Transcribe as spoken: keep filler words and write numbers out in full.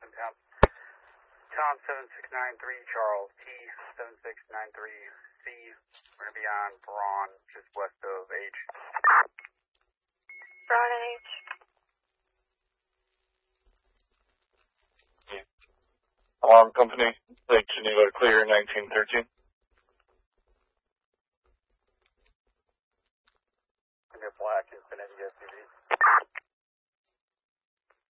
up in town. Tom seven six nine three, Charles T seven six nine three C. We're going to be on Braun, just west of H. Braun and H. Alarm Company, Lake Geneva Clear, nineteen thirteen. Black Infinity S U V.